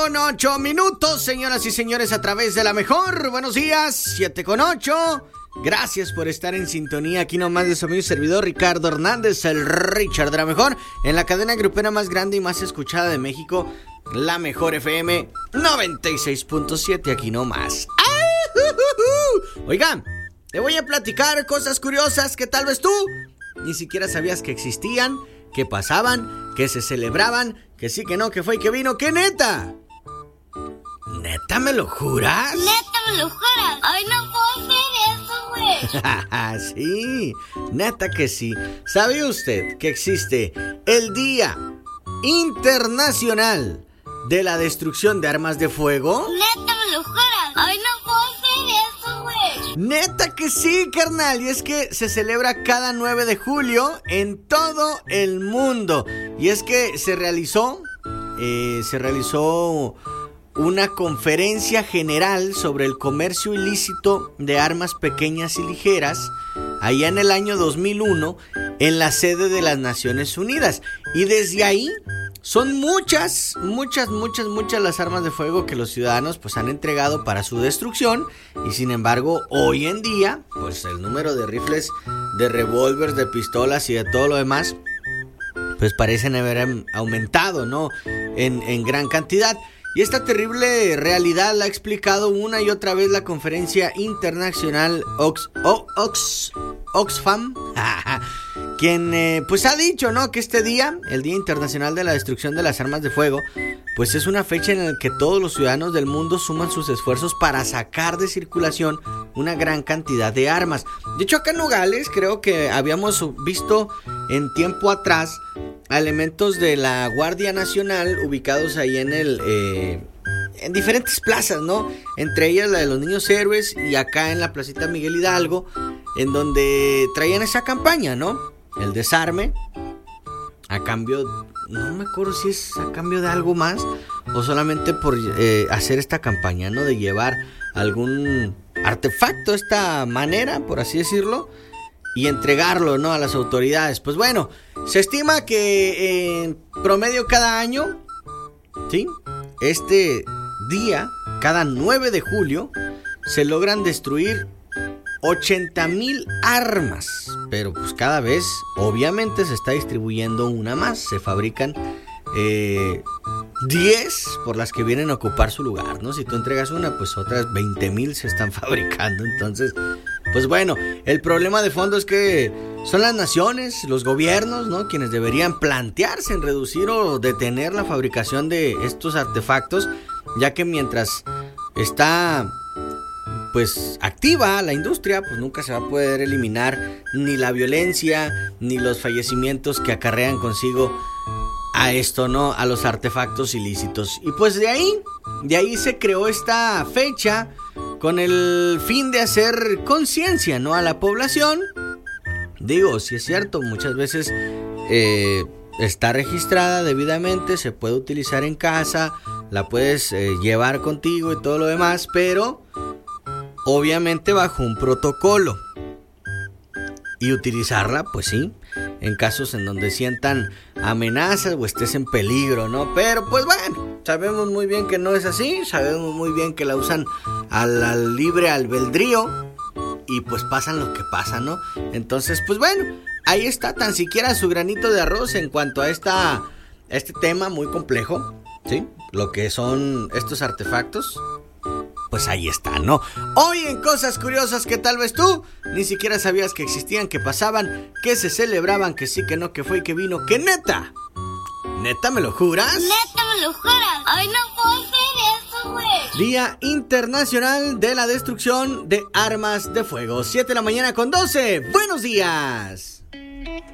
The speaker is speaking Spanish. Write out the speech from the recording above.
Con 8 minutos, señoras y señores, a través de la mejor. Buenos días, 7:08. Gracias por estar en sintonía. Aquí nomás de su amigo y servidor Ricardo Hernández, el Richard de la mejor, en la cadena grupera más grande y más escuchada de México, la mejor FM 96.7. Aquí nomás. Oigan, te voy a platicar cosas curiosas que tal vez tú ni siquiera sabías que existían, que pasaban, que se celebraban, que sí, que no, que fue y que vino, que neta. ¿Neta me lo juras? ¿Neta me lo juras? Ay, no puedo hacer eso, güey. Sí, neta que sí. ¿Sabe usted que existe el Día Internacional de la Destrucción de Armas de Fuego? ¿Neta me lo juras? Ay, no puedo hacer eso, güey. Neta que sí, carnal. Y es que se celebra cada 9 de julio en todo el mundo. Y es que se realizó una conferencia general sobre el comercio ilícito de armas pequeñas y ligeras allá en el año 2001 en la sede de las Naciones Unidas. Y desde ahí son muchas las armas de fuego que los ciudadanos pues han entregado para su destrucción. Y sin embargo, hoy en día, pues el número de rifles, de revólveres, de pistolas y de todo lo demás, pues parecen haber aumentado, ¿no? En gran cantidad. Y esta terrible realidad la ha explicado una y otra vez la conferencia internacional Oxfam, quien pues ha dicho, ¿no?, que este día, el Día Internacional de la Destrucción de las Armas de Fuego, pues es una fecha en la que todos los ciudadanos del mundo suman sus esfuerzos para sacar de circulación una gran cantidad de armas. De hecho, acá en Nogales creo que habíamos visto en tiempo atrás a elementos de la Guardia Nacional ubicados ahí en diferentes plazas, ¿no? Entre ellas la de los Niños Héroes y acá en la Placita Miguel Hidalgo, en donde traían esa campaña, ¿no? El desarme, a cambio, no me acuerdo si es a cambio de algo más o solamente por hacer esta campaña, ¿no? De llevar algún artefacto de esta manera, por así decirlo, y entregarlo, ¿no?, a las autoridades. Pues bueno, se estima que en promedio cada año, ¿sí?, este día, cada 9 de julio, se logran destruir 80,000 armas. Pero pues cada vez, obviamente, se está distribuyendo una más. Se fabrican 10 por las que vienen a ocupar su lugar, ¿no? Si tú entregas una, pues otras 20,000 se están fabricando. Entonces, pues bueno, el problema de fondo es que son las naciones, los gobiernos, ¿no?, quienes deberían plantearse en reducir o detener la fabricación de estos artefactos, ya que mientras está pues activa la industria, pues nunca se va a poder eliminar ni la violencia ni los fallecimientos que acarrean consigo a esto, ¿no?, a los artefactos ilícitos. Y pues de ahí se creó esta fecha con el fin de hacer conciencia, ¿no?, a la población. Digo, si es cierto, muchas veces está registrada debidamente, se puede utilizar en casa, la puedes llevar contigo y todo lo demás, pero obviamente bajo un protocolo. Y utilizarla, pues sí, en casos en donde sientan amenazas o estés en peligro, ¿no? Pero pues bueno, sabemos muy bien que no es así, sabemos muy bien que la usan al libre albedrío y pues pasan lo que pasa, ¿no? Entonces, pues bueno, ahí está tan siquiera su granito de arroz en cuanto a este tema muy complejo, ¿sí? Lo que son estos artefactos. Pues ahí está, ¿no? Hoy en cosas curiosas que tal vez tú ni siquiera sabías que existían, que pasaban, que se celebraban, que sí, que no, que fue y que vino, que neta. ¿Neta me lo juras? ¿Neta me lo juras? Ay, no puedo hacer eso, güey. Día Internacional de la Destrucción de Armas de Fuego. 7:12 a.m. ¡Buenos días!